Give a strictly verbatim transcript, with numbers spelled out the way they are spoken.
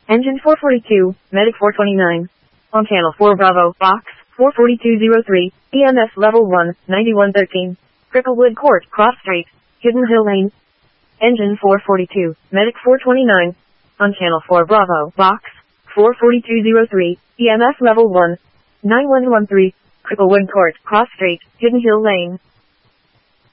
Engine four forty-two, Medic four twenty-nine. On channel four Bravo, box, four forty-two oh three, E M S level one, ninety-one thirteen. Cricklewood Court, Cross Street, Hidden Hill Lane. Engine four forty-two, Medic four twenty-nine. On channel four Bravo, box, four forty-two oh three, E M S level one, nine one one three. Cricklewood Court, Cross Street, Hidden Hill Lane.